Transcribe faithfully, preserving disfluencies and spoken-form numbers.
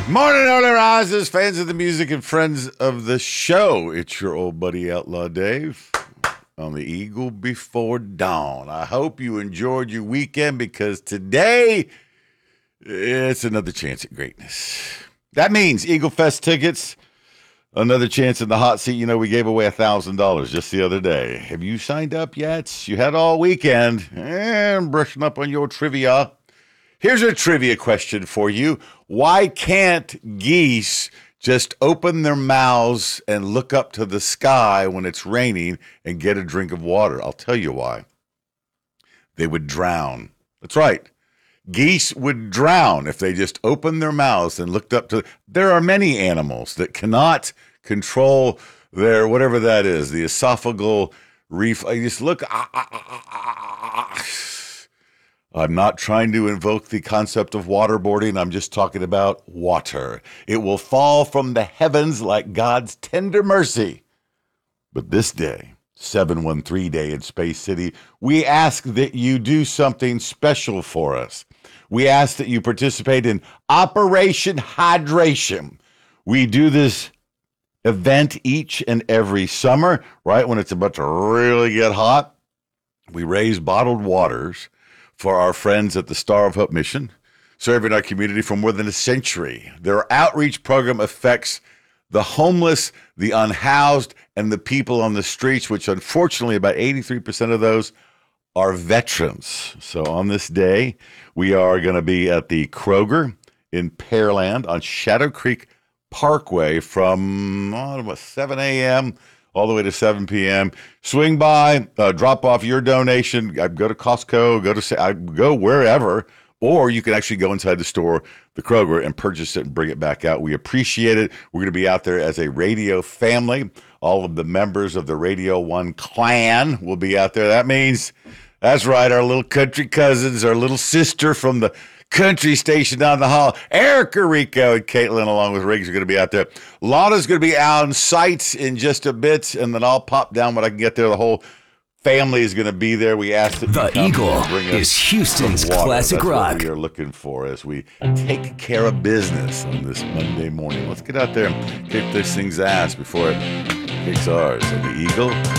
Morning, early risers, fans of the music and friends of the show. It's your old buddy Outlaw Dave on the Eagle Before Dawn. I hope you enjoyed your weekend because today it's another chance at greatness. That means Eagle Fest tickets, another chance in the hot seat. You know, we gave away one thousand dollars just the other day. Have you signed up yet? You had all weekend and brushing up on your trivia. Here's a trivia question for you. Why can't geese just open their mouths and look up to the sky when it's raining and get a drink of water? I'll tell you why. They would drown. That's right. Geese would drown if they just opened their mouths and looked up to. There are many animals that cannot control their, whatever that is, the esophageal reef. I just look. Ah, ah, ah, ah, ah. I'm not trying to invoke the concept of waterboarding. I'm just talking about water. It will fall from the heavens like God's tender mercy. But this day, seven one three Day in Space City, we ask that you do something special for us. We ask that you participate in Operation Hydration. We do this event each and every summer, right when it's about to really get hot. We raise bottled waters for our friends at the Star of Hope mission, serving our community for more than a century. Their outreach program affects the homeless, the unhoused, and the people on the streets, which unfortunately about eighty-three percent of those are veterans. So on this day, we are going to be at the Kroger in Pearland on Shadow Creek Parkway from oh, what, seven a.m. all the way to seven p.m. Swing by, uh, drop off your donation. I go to Costco, go to I go wherever, or you can actually go inside the store, the Kroger, and purchase it and bring it back out. We appreciate it. We're going to be out there as a radio family. All of the members of the Radio One clan will be out there. That means, that's right, our little country cousins, our little sister from the country station down the hall, Erica, Rico, and Caitlin, along with Riggs, are going to be out there. Lana's going to be out on site in just a bit, and then I'll pop down when I can get there. The whole family is going to be there. We asked that the Eagle is Houston's classic That's rock. What we are looking for as we take care of business on this Monday morning. Let's get out there and kick this thing's ass before it kicks ours. And the Eagle